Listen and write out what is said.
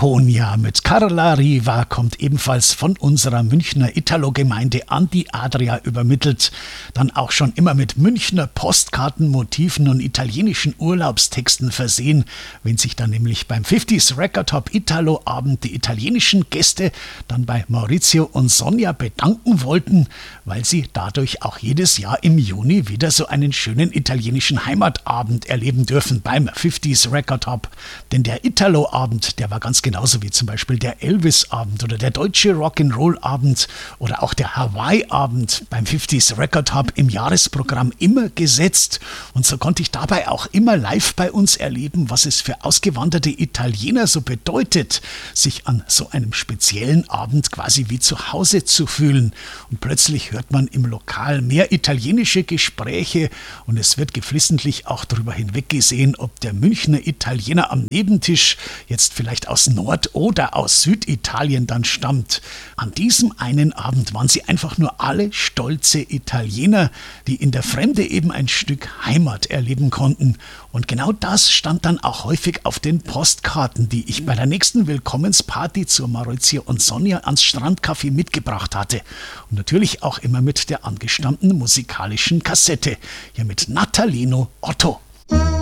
Laconia mit Carla Riva kommt ebenfalls von unserer Münchner Italo-Gemeinde an die Adria übermittelt. Dann auch schon immer mit Münchner Postkartenmotiven und italienischen Urlaubstexten versehen. Wenn sich dann nämlich beim 50s Record Top Italo Abend die italienischen Gäste dann bei Maurizio und Sonja bedanken wollten, weil sie dadurch auch jedes Jahr im Juni wieder so einen schönen italienischen Heimatabend erleben dürfen beim 50s Record Top. Denn der Italo-Abend, der war ganz genauso wie zum Beispiel der Elvis-Abend oder der deutsche Rock'n'Roll-Abend oder auch der Hawaii-Abend beim 50s Record Hub im Jahresprogramm immer gesetzt. Und so konnte ich dabei auch immer live bei uns erleben, was es für ausgewanderte Italiener so bedeutet, sich an so einem speziellen Abend quasi wie zu Hause zu fühlen. Und plötzlich hört man im Lokal mehr italienische Gespräche und es wird geflissentlich auch darüber hinweggesehen, ob der Münchner Italiener am Nebentisch jetzt vielleicht aus Nord- oder aus Süditalien dann stammt. An diesem einen Abend waren sie einfach nur alle stolze Italiener, die in der Fremde eben ein Stück Heimat erleben konnten. Und genau das stand dann auch häufig auf den Postkarten, die ich bei der nächsten Willkommensparty zur Maurizio und Sonja ans Strandcafé mitgebracht hatte. Und natürlich auch immer mit der angestammten musikalischen Kassette. Hier mit Natalino Otto.